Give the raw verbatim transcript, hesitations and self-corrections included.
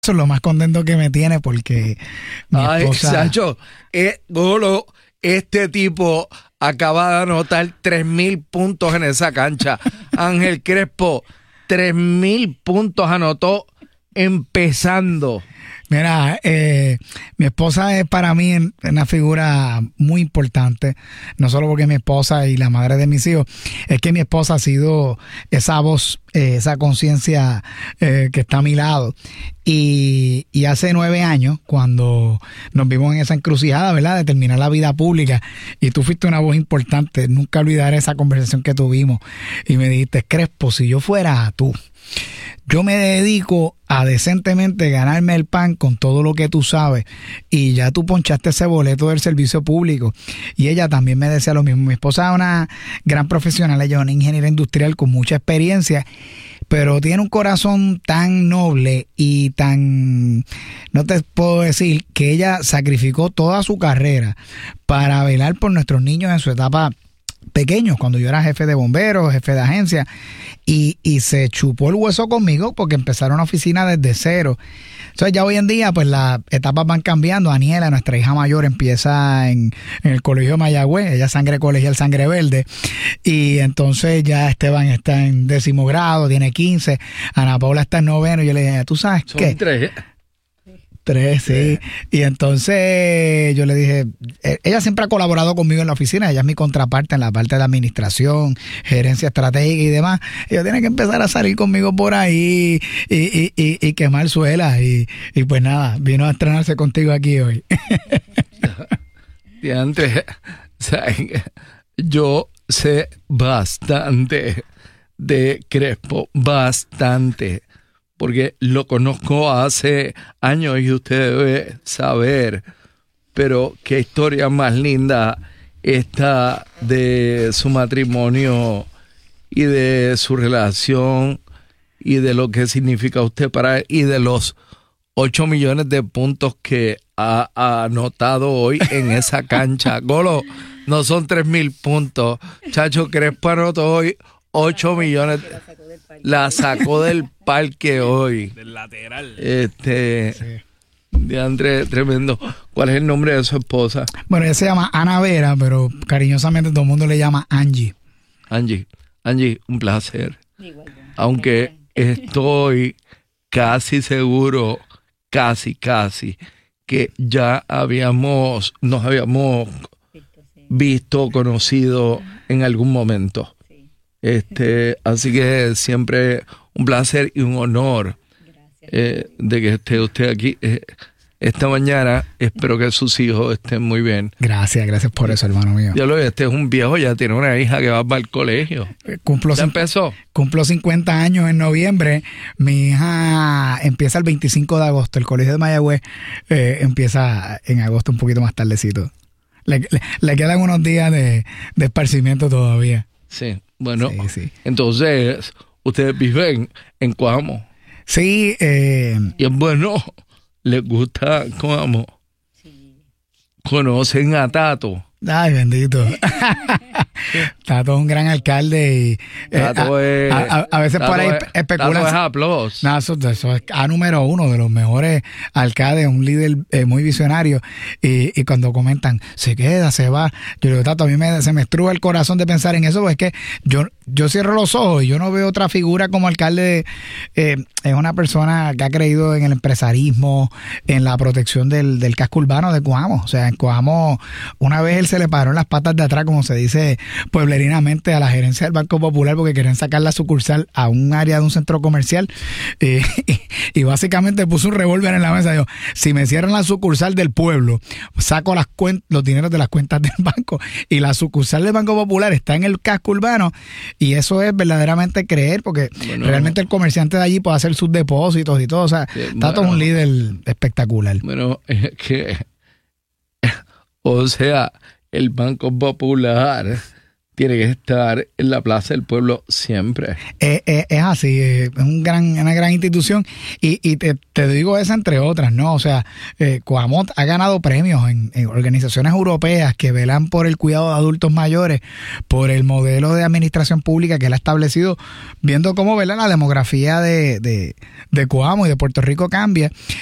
Eso es lo más contento que me tiene porque mi Ay, esposa... Sancho, eh, Golo, este tipo acaba de anotar tres mil puntos en esa cancha. Ángel Crespo, tres mil puntos anotó empezando. Mira, eh, mi esposa es para mí una figura muy importante, no solo porque es mi esposa y la madre de mis hijos, es que mi esposa ha sido esa voz, eh, esa conciencia eh, que está a mi lado. Y, y hace nueve años, cuando nos vimos en esa encrucijada, ¿verdad?, de terminar la vida pública, y tú fuiste una voz importante, nunca olvidaré esa conversación que tuvimos, y me dijiste, Crespo, si yo fuera tú, yo me dedico a decentemente ganarme el pan con todo lo que tú sabes, y ya tú ponchaste ese boleto del servicio público. Y ella también me decía lo mismo. Mi esposa es una gran profesional, ella es una ingeniera industrial con mucha experiencia, pero tiene un corazón tan noble y tan, no te puedo decir, que ella sacrificó toda su carrera para velar por nuestros niños en su etapa pequeños, cuando yo era jefe de bomberos, jefe de agencia, y, y se chupó el hueso conmigo porque empezaron una oficina desde cero. Entonces ya hoy en día pues las etapas van cambiando. Daniela, nuestra hija mayor, empieza en, en el colegio de Mayagüez, ella es sangre colegial, sangre verde, y entonces ya Esteban está en décimo grado, tiene quince, Ana Paula está en noveno, y yo le dije, ¿tú sabes Son qué? tres. Tres, sí. Y entonces yo le dije, ella siempre ha colaborado conmigo en la oficina, ella es mi contraparte en la parte de administración, gerencia estratégica y demás. Ella tiene que empezar a salir conmigo por ahí y, y, y, y quemar suelas. Y, y pues nada, vino a estrenarse contigo aquí hoy. Y antes, yo sé bastante de Crespo, bastante. Porque lo conozco hace años y usted debe saber, pero qué historia más linda esta de su matrimonio y de su relación y de lo que significa usted para él y de los ocho millones de puntos que ha, ha anotado hoy en esa cancha. Golo, no son tres mil puntos. Chacho Crespo anotó hoy ocho millones. La sacó del parque hoy. Del lateral. Este, Sí. de Andrés, tremendo. ¿Cuál es el nombre de su esposa? Bueno, ella se llama Ana Vera, pero cariñosamente todo el mundo le llama Angie. Angie. Angie, un placer. Aunque estoy casi seguro, casi, casi, que ya habíamos, nos habíamos visto, conocido en algún momento. Este, así que siempre un placer y un honor eh, de que esté usted aquí eh, esta mañana. Espero que sus hijos estén muy bien. Gracias, gracias por eso, hermano mío. Ya lo ve, este es un viejo, ya tiene una hija que va para el colegio. Cumplo ¿Ya cincu- empezó? Cumplo cincuenta años en noviembre. Mi hija empieza el veinticinco de agosto. El colegio de Mayagüez eh, empieza en agosto, un poquito más tardecito. Le, le, le quedan unos días de, de esparcimiento todavía. Sí, bueno, Sí, sí. entonces ustedes viven en Coamo. Sí, eh, Y es bueno, les gusta Coamo. Conocen a Tato. ay, bendito. Tato es un gran alcalde y eh, Tato a, es, a, a, a veces Tato por ahí es, especulan. Tato es aplausos. No, eso, eso es A número uno de los mejores alcaldes, un líder eh, muy visionario. Y, y cuando comentan, se queda, se va, yo digo, Tato, a mí me, se me estruja el corazón de pensar en eso, porque es que yo, yo cierro los ojos y yo no veo otra figura como alcalde. Eh, es una persona que ha creído en el empresarismo, en la protección del, del casco urbano de Coamo. O sea, en Coamo, una vez él se le paró en las patas de atrás, como se dice pueblerinamente, a la gerencia del Banco Popular porque querían sacar la sucursal a un área de un centro comercial eh, y, y básicamente puso un revólver en la mesa. Dijo, si me cierran la sucursal del pueblo, saco las cuen- los dineros de las cuentas del banco, y la sucursal del Banco Popular está en el casco urbano, y eso es verdaderamente creer, porque Bueno, realmente el comerciante de allí puede hacer sus depósitos y todo. O sea, Sí, Tato bueno. es un líder espectacular. Bueno, es que, o sea, el Banco Popular tiene que estar en la Plaza del Pueblo siempre. Eh, eh, es así, eh, es un gran, una gran institución y, y te, te digo esa entre otras, ¿no? O sea, eh, Coamot ha ganado premios en, en organizaciones europeas que velan por el cuidado de adultos mayores, por el modelo de administración pública que él ha establecido, viendo cómo, ¿verdad?, la demografía de, de, de Coamo y de Puerto Rico cambia